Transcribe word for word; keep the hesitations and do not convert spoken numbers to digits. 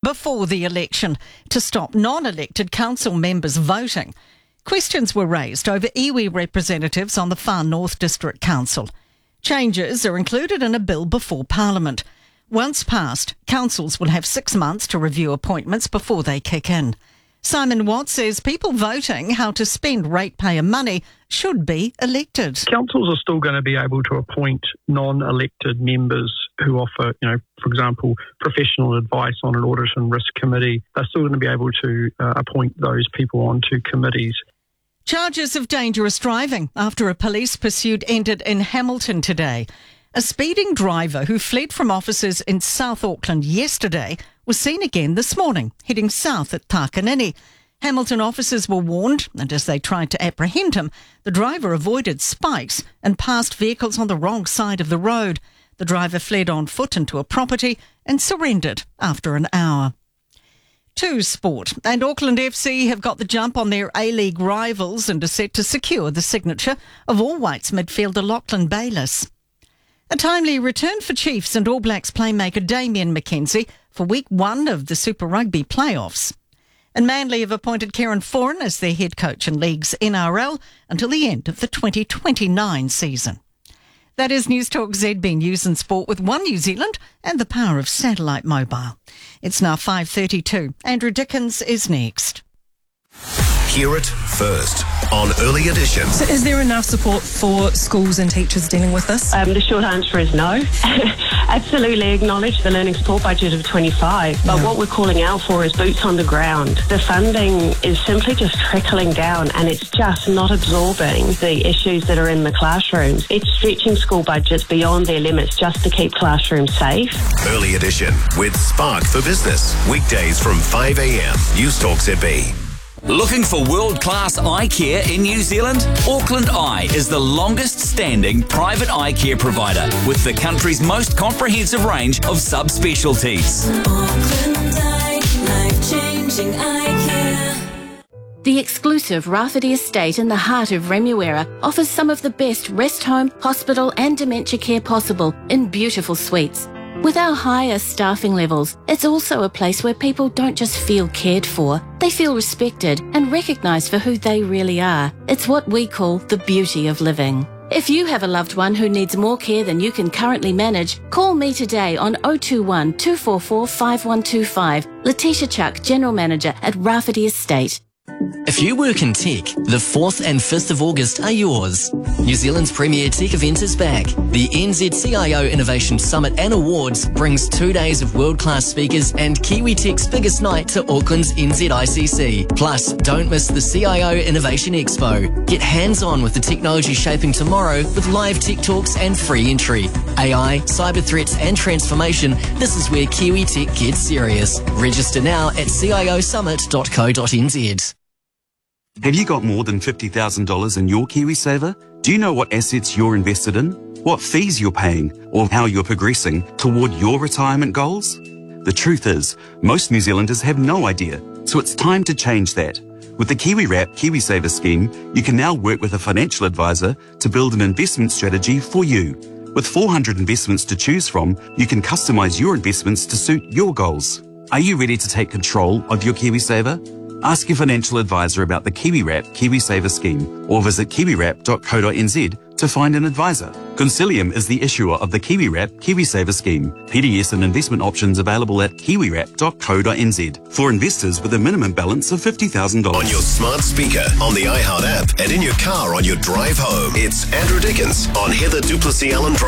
before the election to stop non-elected council members voting. Questions were raised over iwi representatives on the Far North District Council. Changes are included in a bill before Parliament. Once passed, councils will have six months to review appointments before they kick in. Simon Watt says people voting how to spend ratepayer money should be elected. Councils are still going to be able to appoint non-elected members who offer, you know, for example, professional advice on an audit and risk committee. They're still going to be able to uh, appoint those people onto committees. Charges of dangerous driving after a police pursuit ended in Hamilton today. A speeding driver who fled from officers in South Auckland yesterday was seen again this morning, heading south at Takanini. Hamilton officers were warned, and as they tried to apprehend him, the driver avoided spikes and passed vehicles on the wrong side of the road. The driver fled on foot into a property and surrendered after an hour. To sport, and Auckland F C have got the jump on their A-League rivals and are set to secure the signature of All Whites midfielder Lachlan Bayliss. A timely return for Chiefs and All Blacks playmaker Damien McKenzie for week one of the Super Rugby playoffs. And Manly have appointed Kieran Foran as their head coach in League's N R L until the end of the twenty twenty-nine season. That is News Talk Z B News and Sport with One New Zealand and the power of satellite mobile. It's now five thirty-two. Andrew Dickens is next. Hear it first on Early Edition. So is there enough support for schools and teachers dealing with this? Um, the short answer is no. Absolutely acknowledge the learning support budget of twenty-five, but yeah. What we're calling out for is boots on the ground. The funding is simply just trickling down and it's just not absorbing the issues that are in the classrooms. It's stretching school budgets beyond their limits just to keep classrooms safe. Early Edition with Spark for Business. Weekdays from five a.m. News Talk Z B. Looking for world-class eye care in New Zealand? Auckland Eye is the longest-standing private eye care provider with the country's most comprehensive range of subspecialties. Auckland Eye, life-changing eye care. The exclusive Rafferty Estate in the heart of Remuera offers some of the best rest home, hospital and dementia care possible in beautiful suites. With our higher staffing levels, it's also a place where people don't just feel cared for, they feel respected and recognised for who they really are. It's what we call the beauty of living. If you have a loved one who needs more care than you can currently manage, call me today on oh two one, two four four, five one two five. Letitia Chuck, General Manager at Rafferty Estate. If you work in tech, the fourth and fifth of August are yours. New Zealand's premier tech event is back. The N Z C I O Innovation Summit and Awards brings two days of world-class speakers and Kiwi Tech's biggest night to Auckland's N Z I C C. Plus, don't miss the C I O Innovation Expo. Get hands-on with the technology shaping tomorrow with live tech talks and free entry. A I, cyber threats and transformation, this is where Kiwi Tech gets serious. Register now at c i o summit dot co dot n z. Have you got more than fifty thousand dollars in your KiwiSaver? Do you know what assets you're invested in, what fees you're paying, or how you're progressing toward your retirement goals? The truth is, most New Zealanders have no idea, so it's time to change that. With the KiwiWrap KiwiSaver scheme, you can now work with a financial advisor to build an investment strategy for you. With four hundred investments to choose from, you can customise your investments to suit your goals. Are you ready to take control of your KiwiSaver? Ask your financial advisor about the KiwiWrap KiwiSaver scheme or visit kiwiwrap dot co dot n z to find an advisor. Consilium is the issuer of the KiwiWrap KiwiSaver scheme. P D S and investment options available at kiwiwrap dot co dot n z for investors with a minimum balance of fifty thousand dollars. On your smart speaker, on the iHeart app, and in your car on your drive home. It's Andrew Dickens on Heather Duplessis Allen Drive.